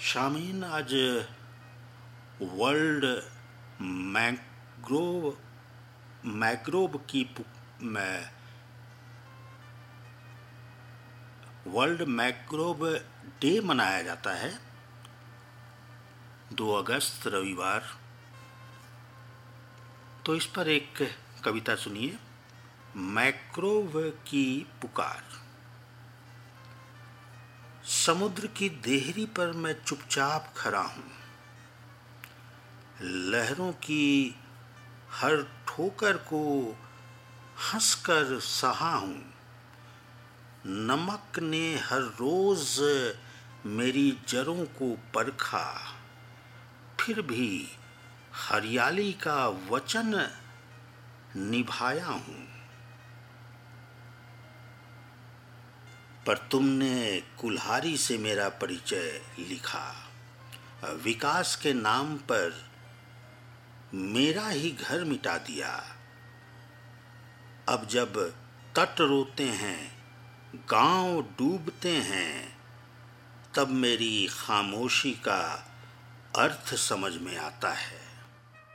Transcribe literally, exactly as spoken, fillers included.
शामीन, आज world mangrove mangrove की मैं वर्ल्ड मैंग्रोव डे मनाया जाता है। दो अगस्त रविवार। तो इस पर एक कविता सुनिए। मैंग्रोव की पुकार। समुद्र की देहरी पर मैं चुपचाप खड़ा हूँ। लहरों की हर ठोकर को हंसकर सहा हूँ। नमक ने हर रोज मेरी जड़ों को परखा, फिर भी हरियाली का वचन निभाया हूँ। पर तुमने कुल्हाड़ी से मेरा परिचय लिखा। विकास के नाम पर मेरा ही घर मिटा दिया। अब जब तट रोते हैं, गांव डूबते हैं, तब मेरी खामोशी का अर्थ समझ में आता है।